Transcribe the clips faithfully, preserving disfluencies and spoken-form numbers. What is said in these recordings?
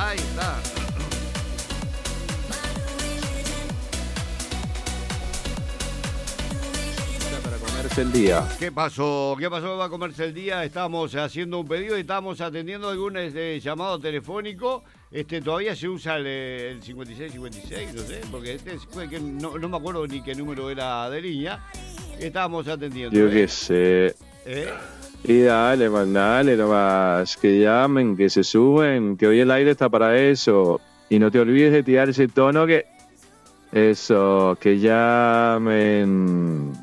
Ahí está. Para comerse el día. ¿Qué pasó? ¿Qué pasó para comerse el día? Estábamos haciendo un pedido y estábamos atendiendo algún este, llamado telefónico. Este, todavía se usa el, el cincuenta y seis cincuenta y seis, no sé, porque este fue que no, no me acuerdo ni qué número era de línea. Estábamos atendiendo. Yo ¿eh? qué sé. ¿Eh? Y dale, mandale nomás, que llamen, que se suben, que hoy el aire está para eso. Y no te olvides de tirar ese tono que... Eso, que llamen...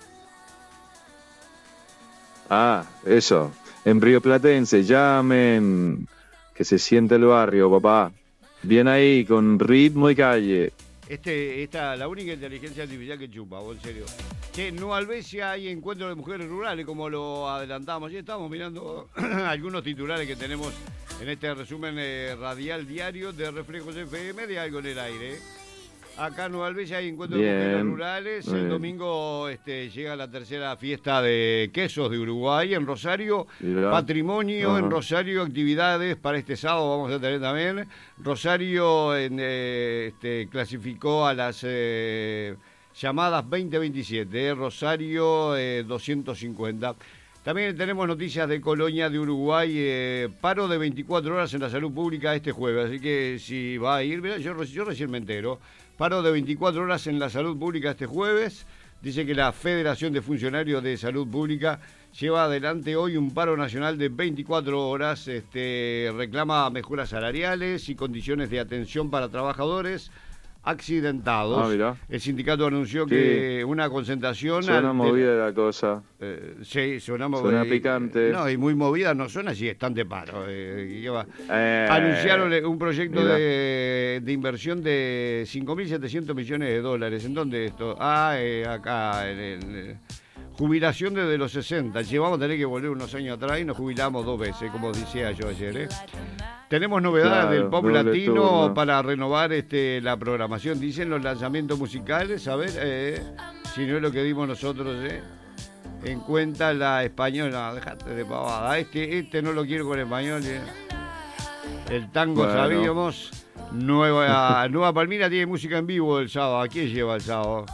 Ah, eso. En Río Platense, llamen. Que se siente el barrio, papá. Bien ahí, con ritmo y calle. Este, esta, la única inteligencia artificial que chupa, vos, en serio. Che, en Nueva Albesia hay encuentros de mujeres rurales, como lo adelantamos. Ayer estábamos mirando algunos titulares que tenemos en este resumen eh, radial diario de Reflejos F M de Algo en el Aire. Acá en Nueva Albesia hay encuentros Bien, de mujeres rurales. muy El bien. domingo este, llega la tercera fiesta de quesos de Uruguay en Rosario. Mirá. Patrimonio Ajá. en Rosario, actividades para este sábado vamos a tener también. Rosario en, eh, este, clasificó a las eh, llamadas veinte veintisiete, eh, Rosario eh, doscientos cincuenta. También tenemos noticias de Colonia, de Uruguay, eh, paro de veinticuatro horas en la salud pública este jueves, así que si va a ir, mirá, yo, yo recién me entero, paro de veinticuatro horas en la salud pública este jueves, dice que la Federación de Funcionarios de Salud Pública lleva adelante hoy un paro nacional de veinticuatro horas, este, reclama mejoras salariales y condiciones de atención para trabajadores accidentados. Ah, mirá. El sindicato anunció Sí. que una concentración... Suena al- movida la cosa. eh, sí, suena, movi- Suena picante. No, y muy movida no suena si están de paro. eh, ¿qué va? Eh, Anunciaron eh, un proyecto mira. de, de inversión de cinco mil setecientos millones de dólares. ¿En dónde esto? Ah, eh, acá, en el... eh, jubilación desde los sesenta. Llevamos a tener que volver unos años atrás y nos jubilamos dos veces, como decía yo ayer. ¿eh? Tenemos novedades Claro, del pop doble latino turno. para renovar este, la programación. Dicen los lanzamientos musicales, a ver, eh, si no es lo que dimos nosotros, ¿eh? En cuenta la española, dejate de pavada. Este, este no lo quiero con español. ¿eh? El tango Bueno. sabíamos. Nueva, Nueva Palmira tiene música en vivo el sábado. ¿A quién lleva el sábado?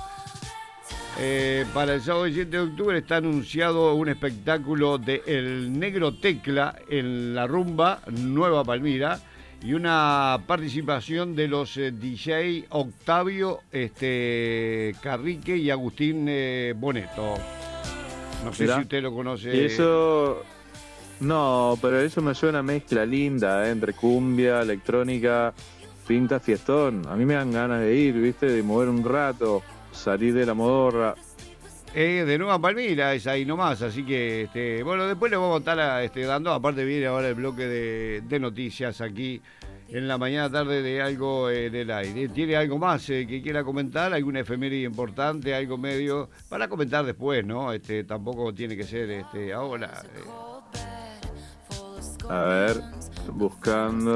Eh, para el sábado diecisiete de octubre está anunciado un espectáculo de El Negro Tecla en la rumba Nueva Palmira y una participación de los eh, D J Octavio este, Carrique y Agustín eh, Boneto. No sé Mirá. si usted lo conoce. Y eso... No, pero eso me suena mezcla linda, ¿eh? Entre cumbia, electrónica, pinta fiestón. A mí me dan ganas de ir, ¿viste? De mover un rato, salir de la modorra. Eh, de Nueva Palmira es ahí nomás, así que este, bueno, después le vamos a estar este, dando, aparte viene ahora el bloque de, de noticias aquí en la mañana tarde de Algo en el Aire. ¿Tiene algo más eh, que quiera comentar? ¿Alguna efeméride importante? ¿Algo medio? Para comentar después, ¿no? Este, tampoco tiene que ser este, ahora. eh. A ver, buscando...